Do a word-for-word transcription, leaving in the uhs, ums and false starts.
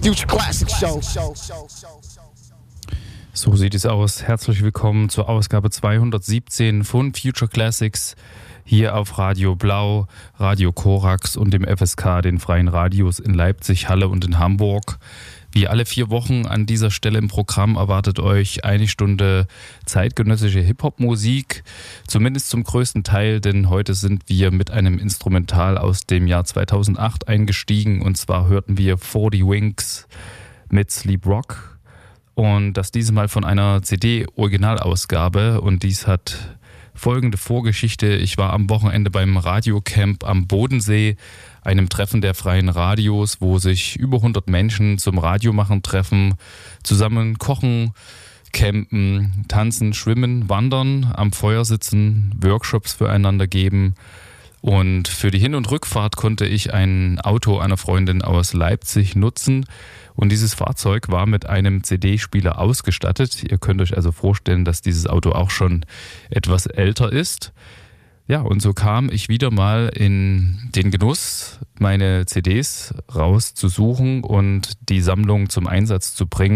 Future Classic Show. So sieht es aus. Herzlich willkommen zur Ausgabe zweihundertsiebzehn von Future Classics hier auf Radio Blau, Radio Korax und dem F S K, den Freien Radios in Leipzig, Halle und in Hamburg. Wie alle vier Wochen an dieser Stelle im Programm erwartet euch eine Stunde zeitgenössische Hip-Hop-Musik, zumindest zum größten Teil, denn heute sind wir mit einem Instrumental aus dem Jahr zweitausendacht eingestiegen, und zwar hörten wir vierzig Wings mit Sleep Rock, und das dieses Mal von einer C D-Originalausgabe, und dies hat folgende Vorgeschichte. Ich war am Wochenende beim Radiocamp am Bodensee, einem Treffen der Freien Radios, wo sich über hundert Menschen zum Radiomachen treffen, zusammen kochen, campen, tanzen, schwimmen, wandern, am Feuer sitzen, Workshops füreinander geben. Und für die Hin- und Rückfahrt konnte ich ein Auto einer Freundin aus Leipzig nutzen. Und dieses Fahrzeug war mit einem C D-Spieler ausgestattet. Ihr könnt euch also vorstellen, dass dieses Auto auch schon etwas älter ist. Ja, und so kam ich wieder mal in den Genuss, meine C Ds rauszusuchen und die Sammlung zum Einsatz zu bringen.